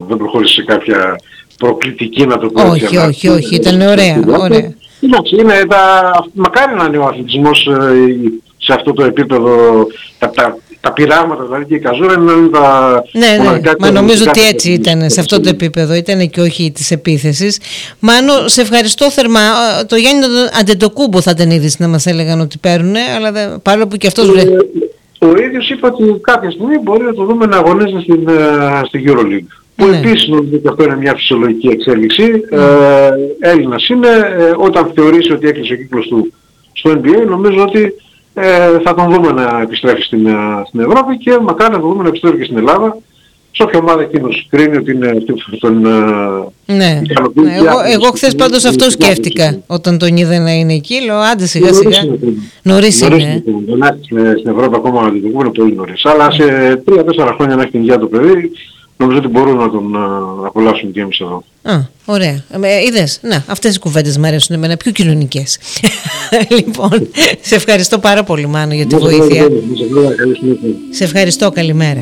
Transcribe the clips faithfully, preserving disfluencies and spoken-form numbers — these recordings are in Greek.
δεν προχώρησε σε κάποια προκλητική, να το πω έτσι. Όχι, όχι, όχι, ήταν ωραία, ωραία. Εντάξει, είναι τα, μακάρι να είναι ο αθλητισμός σε αυτό το επίπεδο, τα, τα, τα πειράγματα δηλαδή και η καζούρα είναι τα... Ναι, ναι, μα νομίζω ότι έτσι ήταν, σε αυτό το επίπεδο ήταν και όχι της επίθεσης. Μάνο, σε ευχαριστώ θερμά. Το Γιάννη Αντετοκούμπο θα ήταν είδηση να μας έλεγαν ότι παίρνουν, αλλά δεν, παρόλο που και αυτός... Ε, ο ίδιος είπε ότι κάποια στιγμή μπορεί να το δούμε να αγωνίζεται στην, στην EuroLeague. Που ναι. Επίσης νομίζω ότι αυτό είναι μια φυσιολογική εξέλιξη. Mm. Ε, Έλληνας είναι, ε, όταν θεωρήσει ότι έκλεισε ο κύκλος του στο εν μπι έι, νομίζω ότι ε, θα τον δούμε να επιστρέφει στην, στην Ευρώπη και μακάρι να τον δούμε να επιστρέφει και στην Ελλάδα. Σε όποια ομάδα εκείνος κρίνει ότι είναι αυτή που τον ναι. ικανοποιεί. Εγώ, εγώ χθες πάντως αυτό σκέφτηκα όταν τον είδα να είναι εκεί. Λέω άντε σιγά σιγά. Νωρίς είναι. Δεν έχει στην Ευρώπη ακόμα να το είναι πολύ νωρίς. Αλλά σε τρία τέσσερα χρόνια να έχει την υγεία το παιδί, νομίζω ότι μπορούν να τον uh, απολαύσουν και εμείς εδώ. Α, ωραία. Ε, είδες, να, αυτές οι κουβέντες μου αρέσουν εμένα, πιο κοινωνικές. Λοιπόν, σε ευχαριστώ πάρα πολύ Μάνο για τη βοήθεια. Σε ευχαριστώ, καλημέρα.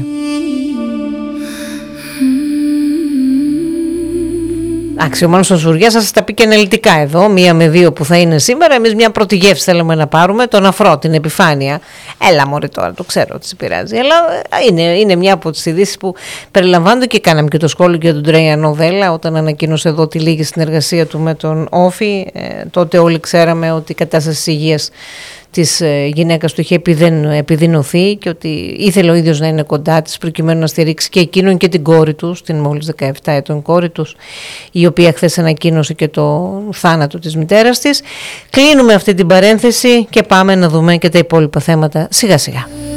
Εντάξει, ο Μάνος ο Ζουριάς θα σας τα πει και αναλυτικά εδώ, μία με δύο που θα είναι σήμερα. Εμείς μια πρώτη γεύση θέλουμε να πάρουμε, τον αφρό, την επιφάνεια. Έλα μωρέ τώρα, το ξέρω ότι σε πειράζει, αλλά είναι, είναι μια από τις ειδήσεις που περιλαμβάνονται και κάναμε και το σχόλιο για τον Τρέια Νοβέλα όταν ανακοίνωσε εδώ τη λίγη συνεργασία του με τον Όφη. Ε, τότε όλοι ξέραμε ότι η κατάσταση της υγείας της γυναίκας του είχε επιδεινωθεί και ότι ήθελε ο ίδιος να είναι κοντά της προκειμένου να στηρίξει και εκείνον και την κόρη του, την μόλις δεκαεπτά ετών κόρη τους, η οποία χθες ανακοίνωσε και το θάνατο της μητέρας της. Κλείνουμε αυτή την παρένθεση και πάμε να δούμε και τα υπόλοιπα θέματα σιγά σιγά.